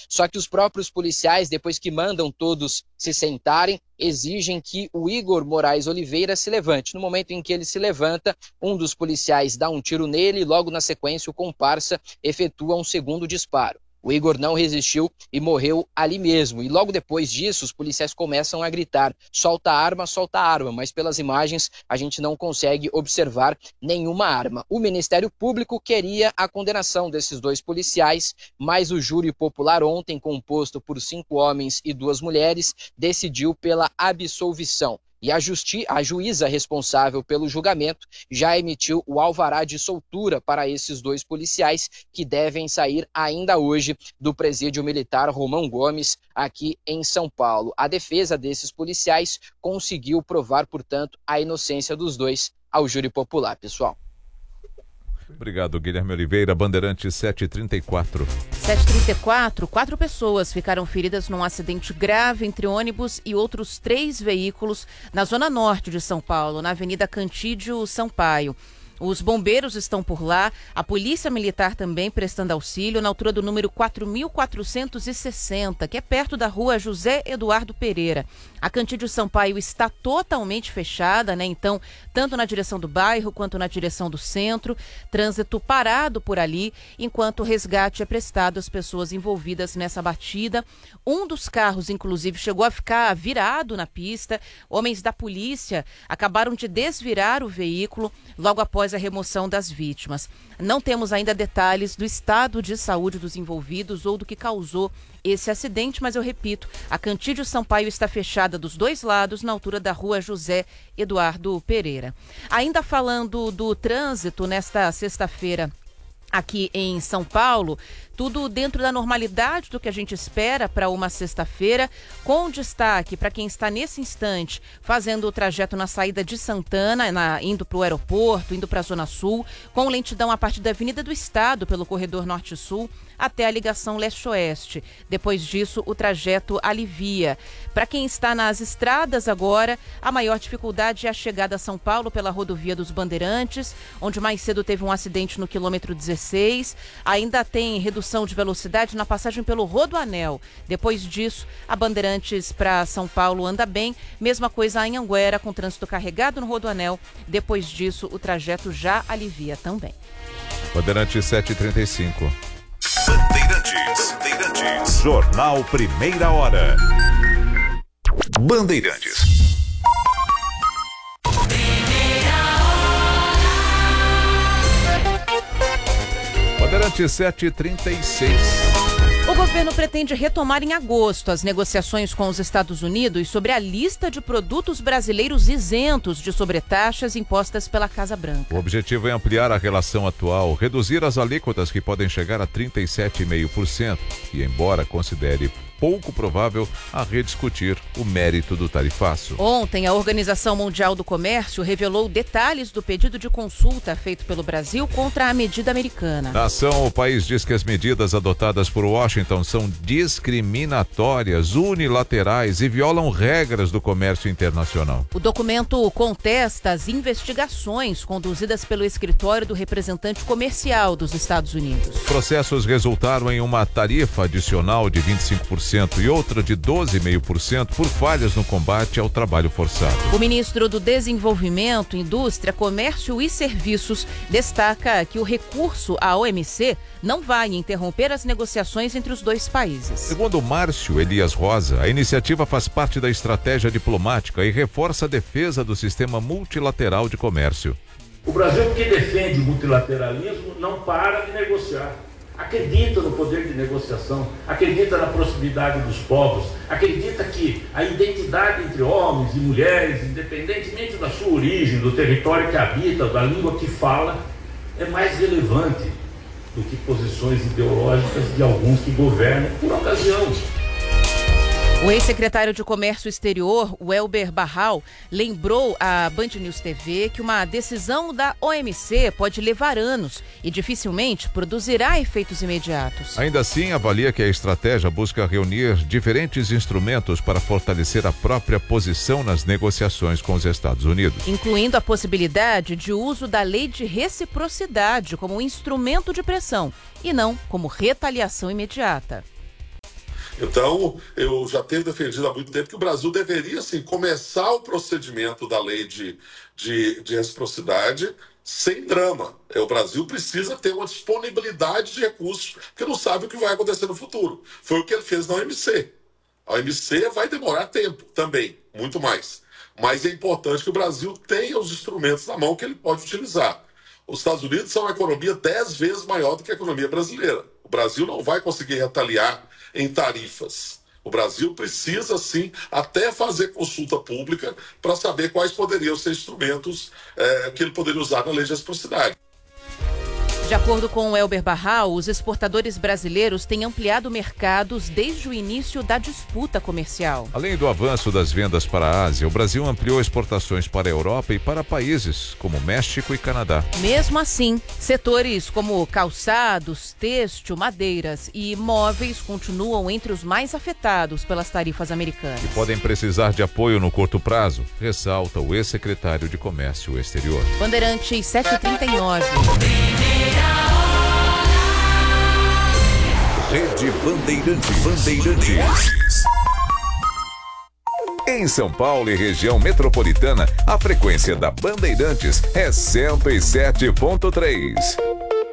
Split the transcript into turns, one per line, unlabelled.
Só que os próprios policiais, depois que mandam todos se sentarem, exigem que o Igor Moraes Oliveira se levante. No momento em que ele se levanta, um dos policiais dá um tiro nele e logo na sequência o comparsa efetua um segundo disparo. O Igor não resistiu e morreu ali mesmo. E logo depois disso, os policiais começam a gritar: solta a arma, mas pelas imagens a gente não consegue observar nenhuma arma. O Ministério Público queria a condenação desses dois policiais, mas o júri popular ontem, composto por 5 homens e 2 mulheres, decidiu pela absolvição. E a juíza responsável pelo julgamento já emitiu o alvará de soltura para esses 2 policiais que devem sair ainda hoje do presídio militar Romão Gomes, aqui em São Paulo. A defesa desses policiais conseguiu provar, portanto, a inocência dos 2 ao júri popular, pessoal.
Obrigado, Guilherme Oliveira. Bandeirantes 7h34.
7h34, 4 pessoas ficaram feridas num acidente grave entre ônibus e outros 3 veículos na zona norte de São Paulo, na Avenida Cantídio Sampaio. Os bombeiros estão por lá, a Polícia Militar também prestando auxílio na altura do número 4.460, que é perto da rua José Eduardo Pereira. A Cantídio Sampaio está totalmente fechada, né? Então, tanto na direção do bairro quanto na direção do centro, trânsito parado por ali, enquanto o resgate é prestado às pessoas envolvidas nessa batida. Um dos carros, inclusive, chegou a ficar virado na pista. Homens da polícia acabaram de desvirar o veículo logo após a remoção das vítimas. Não temos ainda detalhes do estado de saúde dos envolvidos ou do que causou esse acidente, mas eu repito, a Cantídio Sampaio está fechada dos 2 lados na altura da rua José Eduardo Pereira. Ainda falando do trânsito, nesta sexta-feira aqui em São Paulo, tudo dentro da normalidade do que a gente espera para uma sexta-feira, com destaque para quem está nesse instante fazendo o trajeto na saída de Santana, indo para o aeroporto, indo para a Zona Sul, com lentidão a partir da Avenida do Estado, pelo corredor Norte-Sul, até a ligação Leste-Oeste. Depois disso, o trajeto alivia. Para quem está nas estradas agora, a maior dificuldade é a chegada a São Paulo pela rodovia dos Bandeirantes, onde mais cedo teve um acidente no quilômetro 16. Ainda tem redução de velocidade na passagem pelo Rodoanel. Depois disso, a Bandeirantes para São Paulo anda bem. Mesma coisa em Anguera, com trânsito carregado no Rodoanel. Depois disso, o trajeto já alivia também.
Bandeirantes 7h35.
Bandeirantes. Jornal Primeira Hora. Bandeirantes.
Bandeirantes 7h36.
O governo pretende retomar em agosto as negociações com os Estados Unidos sobre a lista de produtos brasileiros isentos de sobretaxas impostas pela Casa Branca.
O objetivo é ampliar a relação atual, reduzir as alíquotas que podem chegar a 37,5% e, embora considere pouco provável, a rediscutir o mérito do tarifaço.
Ontem, a Organização Mundial do Comércio revelou detalhes do pedido de consulta feito pelo Brasil contra a medida americana.
Na ação, o país diz que as medidas adotadas por Washington são discriminatórias, unilaterais e violam regras do comércio internacional.
O documento contesta as investigações conduzidas pelo escritório do representante comercial dos Estados Unidos.
Processos resultaram em uma tarifa adicional de 25% e outra de 12,5% por falhas no combate ao trabalho forçado.
O ministro do Desenvolvimento, Indústria, Comércio e Serviços destaca que o recurso à OMC não vai interromper as negociações entre os dois países.
Segundo Márcio Elias Rosa, a iniciativa faz parte da estratégia diplomática e reforça a defesa do sistema multilateral de comércio.
O Brasil, que defende o multilateralismo, não para de negociar. Acredita no poder de negociação, acredita na proximidade dos povos, acredita que a identidade entre homens e mulheres, independentemente da sua origem, do território que habita, da língua que fala, é mais relevante do que posições ideológicas de alguns que governam por ocasião.
O ex-secretário de Comércio Exterior, Welber Barral, lembrou à Band News TV que uma decisão da OMC pode levar anos e dificilmente produzirá efeitos imediatos.
Ainda assim, avalia que a estratégia busca reunir diferentes instrumentos para fortalecer a própria posição nas negociações com os Estados Unidos.
Incluindo a possibilidade de uso da lei de reciprocidade como um instrumento de pressão e não como retaliação imediata.
Então, eu já tenho defendido há muito tempo que o Brasil deveria, sim, começar o procedimento da lei de reciprocidade sem drama. O Brasil precisa ter uma disponibilidade de recursos, porque não sabe o que vai acontecer no futuro. Foi o que ele fez na OMC. A OMC vai demorar tempo também, muito mais. Mas é importante que o Brasil tenha os instrumentos na mão que ele pode utilizar. Os Estados Unidos são uma economia 10 vezes maior do que a economia brasileira. O Brasil não vai conseguir retaliar em tarifas. O Brasil precisa, sim, até fazer consulta pública para saber quais poderiam ser instrumentos que ele poderia usar na lei de reciprocidade.
De acordo com o Elber Barral, os exportadores brasileiros têm ampliado mercados desde o início da disputa comercial.
Além do avanço das vendas para a Ásia, o Brasil ampliou exportações para a Europa e para países como México e Canadá.
Mesmo assim, setores como calçados, têxtil, madeiras e imóveis continuam entre os mais afetados pelas tarifas americanas.
E podem precisar de apoio no curto prazo, ressalta o ex-secretário de Comércio Exterior.
Bandeirantes 739.
Rede Bandeirantes.
Em São Paulo e região metropolitana, a frequência da Bandeirantes é 107.3.